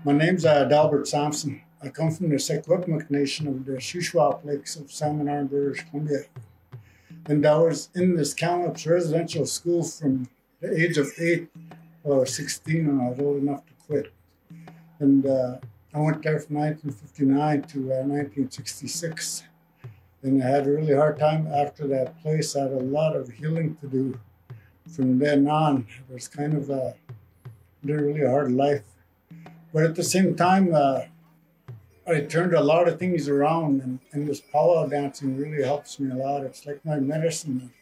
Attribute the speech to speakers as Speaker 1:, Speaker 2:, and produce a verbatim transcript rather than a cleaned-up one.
Speaker 1: My name's uh, Dalbert Sampson. I come from the Secwepemc Nation of the Shuswap Lakes of Salmon Arm, British Columbia. And I was in this Kamloops residential school from the age of eight or sixteen when I was old enough to quit. And uh, I went there from nineteen fifty-nine to uh, nineteen sixty-six. And I had a really hard time after that place. I had a lot of healing to do from then on. It was kind of a, a really hard life. But at the same time, uh, I turned a lot of things around, and, and this powwow dancing really helps me a lot. It's like my medicine.